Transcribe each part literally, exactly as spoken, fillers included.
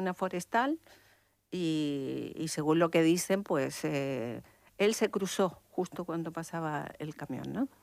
una forestal y, y según lo que dicen, pues eh, él se cruzó justo cuando pasaba el camión, ¿no?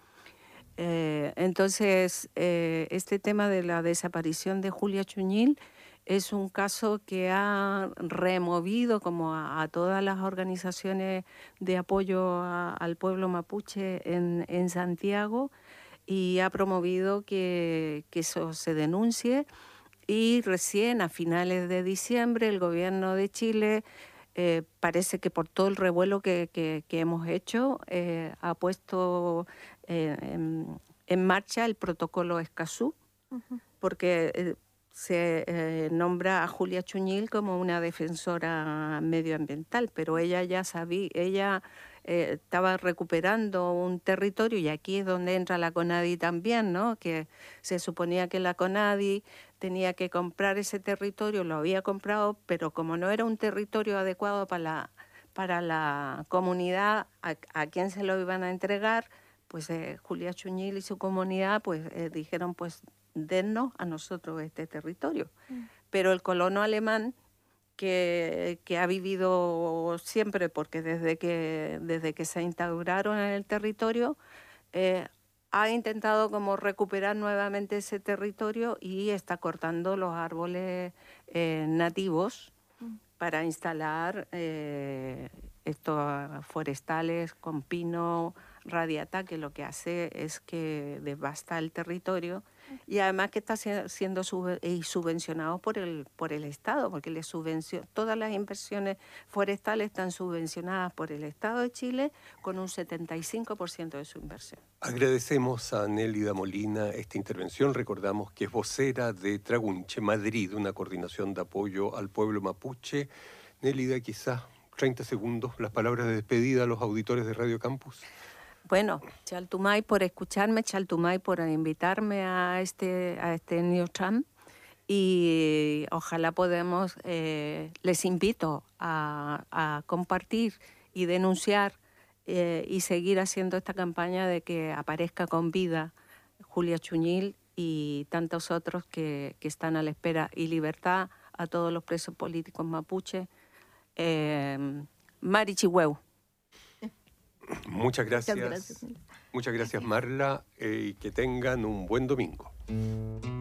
Eh, entonces, eh, este tema de la desaparición de Julia Chuñil es un caso que ha removido como a, a todas las organizaciones de apoyo a, al pueblo mapuche en, en Santiago y ha promovido que, que eso se denuncie. Y recién a finales de diciembre el gobierno de Chile, eh, parece que por todo el revuelo que, que, que hemos hecho, eh, ha puesto eh, en, en marcha el protocolo Escazú, uh-huh. porque eh, se eh, nombra a Julia Chuñil como una defensora medioambiental, pero ella ya sabía, ella eh, estaba recuperando un territorio, y aquí es donde entra la CONADI también, ¿no? Que se suponía que la CONADI tenía que comprar ese territorio, lo había comprado, pero como no era un territorio adecuado para la, para la comunidad a, a quien se lo iban a entregar, pues eh, Julia Chuñil y su comunidad pues eh, dijeron, pues dennos a nosotros este territorio. Mm. Pero el colono alemán, que, que ha vivido siempre, porque desde que, desde que se instauraron en el territorio, eh, ha intentado como recuperar nuevamente ese territorio y está cortando los árboles eh, nativos mm. para instalar eh, estos forestales con pino radiata, que lo que hace es que devasta el territorio y además que está siendo subvencionado por el, por el Estado, porque le subvencio, todas las inversiones forestales están subvencionadas por el Estado de Chile con un setenta y cinco por ciento de su inversión. Agradecemos a Nélida Molina esta intervención. Recordamos que es vocera de Tragunche, Madrid, una coordinación de apoyo al pueblo mapuche. Nélida, quizás treinta segundos, las palabras de despedida a los auditores de Radio Campus. Bueno, Chaltumay por escucharme, Chaltumay por invitarme a este, a este New Trump, y ojalá podemos, eh, les invito a, a compartir y denunciar eh, y seguir haciendo esta campaña de que aparezca con vida Julia Chuñil y tantos otros que, que están a la espera, y libertad a todos los presos políticos mapuche. Eh, Mari Chihueu. Muchas gracias. Muchas gracias, Muchas gracias, Marla, eh, y que tengan un buen domingo.